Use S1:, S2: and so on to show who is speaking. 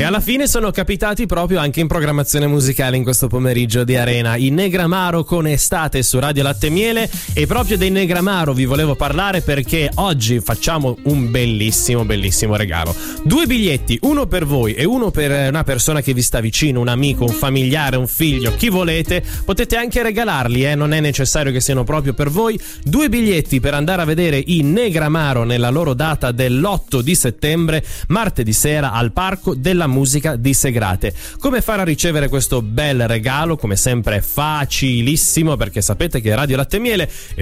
S1: E alla fine sono capitati proprio anche in programmazione musicale in questo pomeriggio di Arena. I Negramaro con Estate su Radio Latte e Miele, e proprio dei Negramaro vi volevo parlare perché oggi facciamo un bellissimo regalo. 2 biglietti, uno per voi e uno per una persona che vi sta vicino, un amico, un familiare, un figlio, chi volete. Potete anche regalarli, non è necessario che siano proprio per voi. 2 biglietti per andare a vedere i Negramaro nella loro data dell'8 di settembre, martedì sera al Parco della Musica di Segrate. Come fare a ricevere questo bel regalo? Come sempre è facilissimo, perché sapete che Radio Latte e Miele